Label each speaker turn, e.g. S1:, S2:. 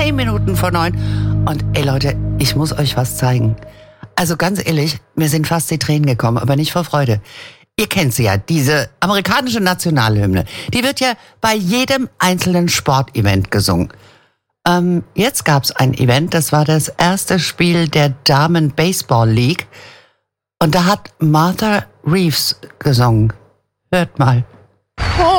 S1: 10 Minuten vor 9. Und ey Leute, ich muss euch was zeigen. Also ganz ehrlich, mir sind fast die Tränen gekommen, aber nicht vor Freude. Ihr kennt sie ja, diese amerikanische Nationalhymne. Die wird ja bei jedem einzelnen Sportevent gesungen. Jetzt gab's ein Event, das war das erste Spiel der Damen Baseball League. Und da hat Martha Reeves gesungen. Hört mal.